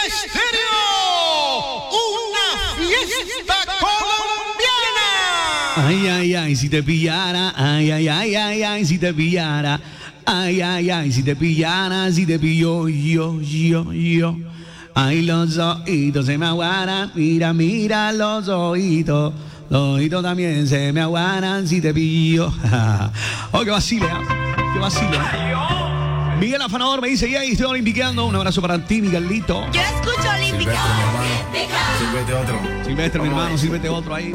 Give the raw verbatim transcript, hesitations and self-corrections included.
Estéreo, una fiesta colombiana. Ay, ay, ay, si te pillara, ay, ay, ay, ay, ay, si te pillara, ay, ay, ay, si te pillara, si te pillo, yo, yo, yo. Ay, los ojitos se me aguaran, mira, mira los ojitos. Los ojitos también se me aguaran si te pillo. Oh, qué vacile, ¿eh? Qué vacile. Miguel Afanador me dice, ya estoy olimpiqueando. Un abrazo para ti, Miguelito. Yo escucho olímpica. Sírvete otro. Silvestre, mi hermano, sírvete otro ahí.